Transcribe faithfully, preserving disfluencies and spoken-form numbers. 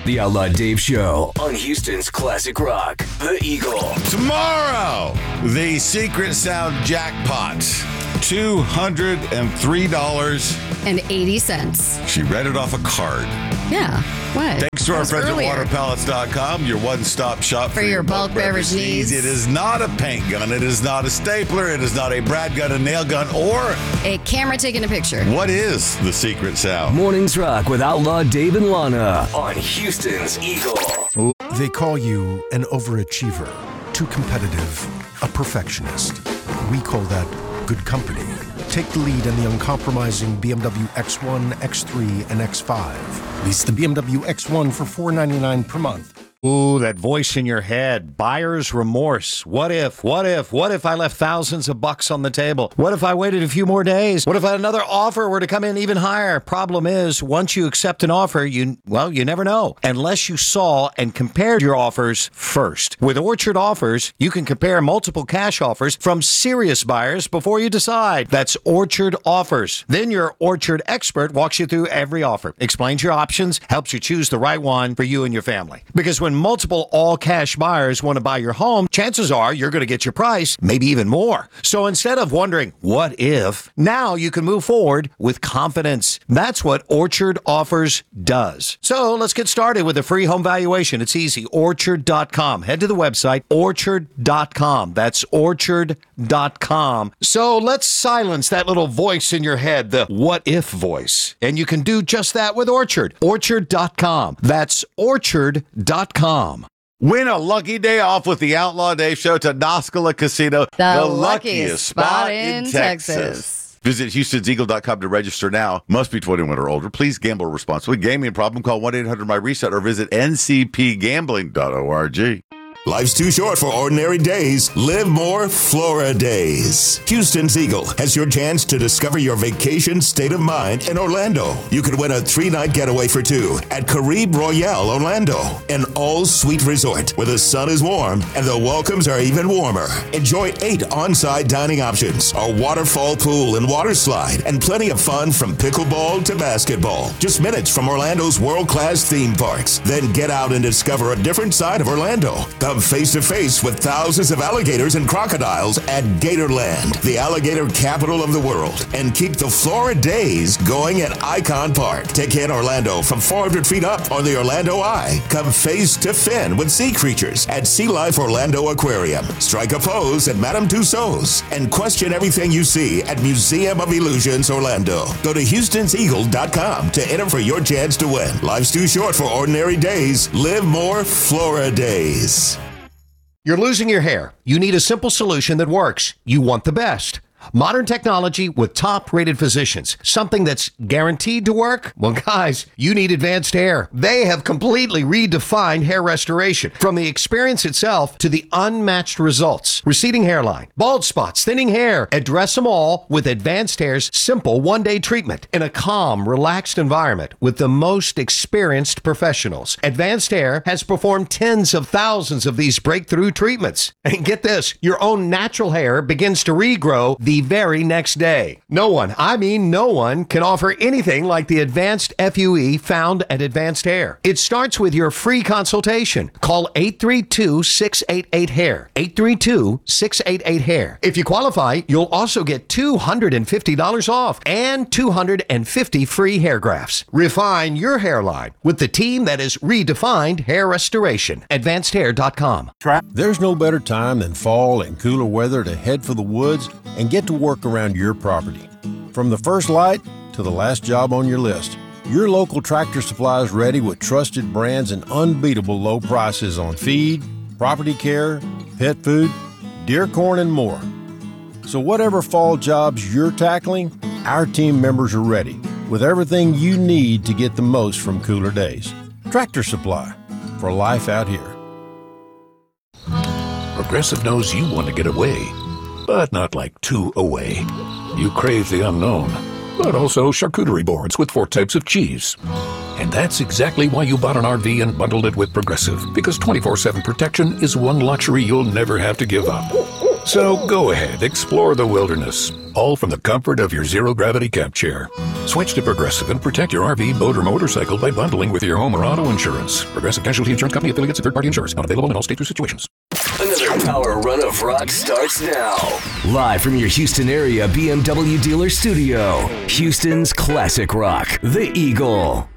The Outlaw Dave Show on Houston's Classic Rock, The Eagle. Tomorrow, the Secret Sound jackpot. two hundred three dollars and eighty cents. She read it off a card. Yeah. What? Thanks to our friends earlier. at water pallets dot com, your one-stop shop for, for your, your bulk, bulk beverage needs. It is not a paint gun. It is not a stapler. It is not a brad gun, a nail gun, or a camera taking a picture. What is the Secret Sound? Mornings Rock with Outlaw Dave and Lana on Houston's Eagle. They call you an overachiever, too competitive, a perfectionist. We call that good company. Take the lead in the uncompromising B M W X one, X three, and X five. Lease the B M W X one for four hundred ninety-nine dollars per month. Ooh, that voice in your head. Buyer's remorse. What if, what if, what if I left thousands of bucks on the table? What if I waited a few more days? What if another offer were to come in even higher? Problem is, once you accept an offer, you, well, you never know. Unless you saw and compared your offers first. With Orchard Offers, you can compare multiple cash offers from serious buyers before you decide. That's Orchard Offers. Then your Orchard expert walks you through every offer, explains your options, helps you choose the right one for you and your family. Because when multiple all-cash buyers want to buy your home, chances are you're going to get your price, maybe even more. So instead of wondering, what if, now you can move forward with confidence. That's what Orchard Offers does. So let's get started with a free home valuation. It's easy. Orchard dot com. Head to the website, Orchard dot com. That's Orchard dot com. So let's silence that little voice in your head, the what if voice. And you can do just that with Orchard. Orchard dot com. That's Orchard dot com. Win a lucky day off with the Outlaw Dave Show to Noscala Casino, the, the luckiest spot in Texas. Texas. Visit Houstons Eagle dot com to register now. Must be twenty-one or older. Please gamble responsibly. Gaming problem, call one eight hundred my reset or visit N C P gambling dot org. Life's too short for ordinary days. Live more Flora Days. Houston's Eagle has your chance to discover your vacation state of mind in Orlando. You could win a three-night getaway for two at Caribe Royale Orlando, an all-suite resort where the sun is warm and the welcomes are even warmer. Enjoy eight on-site dining options, a waterfall pool and water slide, and plenty of fun from pickleball to basketball. Just minutes from Orlando's world-class theme parks. Then get out and discover a different side of Orlando. The face to face with thousands of alligators and crocodiles at Gatorland, the alligator capital of the world, and keep the Flora Days going at Icon Park. Take in Orlando from four hundred feet up on the Orlando Eye. Come face to fin with sea creatures at Sea Life Orlando Aquarium. Strike a pose at Madame Tussauds and question everything you see at Museum of Illusions Orlando. Go to Houstons Eagle dot com to enter for your chance to win. Life's too short for ordinary days. Live more Flora Days. You're losing your hair. You need a simple solution that works. You want the best. Modern technology with top-rated physicians. Something that's guaranteed to work? Well, guys, you need Advanced Hair. They have completely redefined hair restoration. From the experience itself to the unmatched results. Receding hairline, bald spots, thinning hair. Address them all with Advanced Hair's simple one-day treatment in a calm, relaxed environment with the most experienced professionals. Advanced Hair has performed tens of thousands of these breakthrough treatments. And get this, your own natural hair begins to regrow the very next day. No one, I mean no one, can offer anything like the Advanced F U E found at Advanced Hair. It starts with your free consultation. Call eight three two, six eight eight, hair. eight three two, six eight eight, hair. If you qualify, you'll also get two hundred fifty dollars off and two hundred fifty free hair grafts. Refine your hairline with the team that has redefined hair restoration. Advanced Hair dot com. There's no better time than fall and cooler weather to head for the woods and get to work around your property. From the first light to the last job on your list, your local Tractor Supply is ready with trusted brands and unbeatable low prices on feed, property care, pet food, deer corn, and more. So whatever fall jobs you're tackling, our team members are ready with everything you need to get the most from cooler days. Tractor Supply, for life out here. Progressive knows you want to get away, but not like too away. You crave the unknown, but also charcuterie boards with four types of cheese. And that's exactly why you bought an R V and bundled it with Progressive, because twenty-four seven protection is one luxury you'll never have to give up. So go ahead, explore the wilderness. all from the comfort of your zero-gravity camp chair. Switch to Progressive and protect your R V, boat, or motorcycle by bundling with your home or auto insurance. Progressive Casualty Insurance Company affiliates and third-party insurers. Not available in all states or situations. Another power run of rock starts now. Live from your Houston area B M W dealer studio. Houston's classic rock, The Eagle.